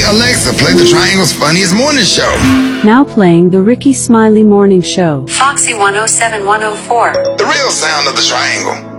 Alexa, play the Triangle's funniest morning show. Now playing the Ricky Smiley Morning Show. Foxy 107 104. The real sound of the Triangle.